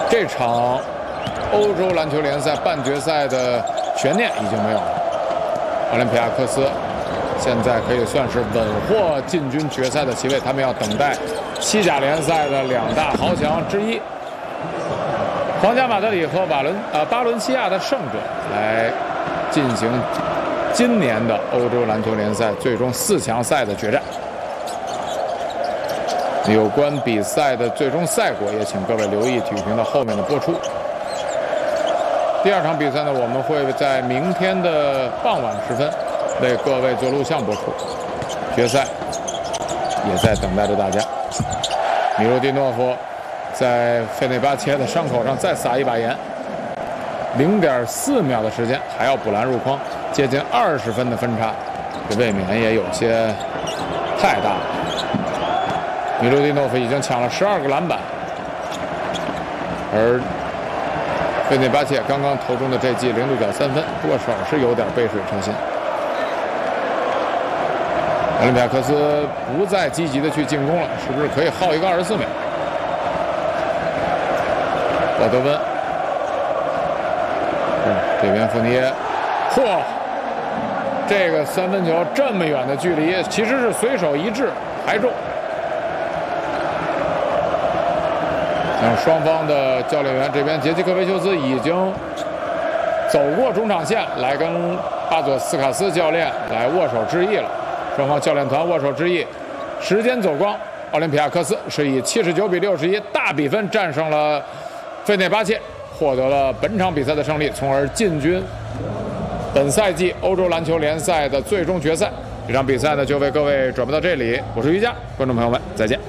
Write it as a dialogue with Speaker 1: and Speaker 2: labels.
Speaker 1: 这场欧洲篮球联赛半决赛的悬念已经没有了。奥林匹亚克斯现在可以算是稳获进军决赛的席位，他们要等待西甲联赛的2大豪强之一皇家马德里和巴伦西亚的胜者来进行今年的欧洲篮球联赛最终4强赛的决战。有关比赛的最终赛果也请各位留意体育频道后面的播出。第2场比赛呢，我们会在明天的傍晚时分为各位做录像播出。决赛也在等待着大家。米卢蒂诺夫在费内巴切的伤口上再撒一把盐，0.4秒的时间还要补篮入筐，接近20分的分差，这未免也有些太大了。米卢蒂诺夫已经抢了12个篮板，而费内巴切刚刚投中的这记0度角3分，多少是有点杯水车薪。奥林匹亚克斯不再积极的去进攻了，是不是可以耗一个24秒？鲍德温，这边福尼耶，嚯，这个3分球这么远的距离，其实是随手一掷还中。像双方的教练员这边，杰基科维修斯已经走过中场线，来跟巴佐斯卡斯教练来握手致意了。双方教练团握手致意，时间走光，奥林匹亚克斯是以79比61大比分战胜了费内巴切，获得了本场比赛的胜利，从而进军本赛季欧洲篮球联赛的最终决赛。这场比赛呢，就为各位转播到这里，我是于佳，观众朋友们再见。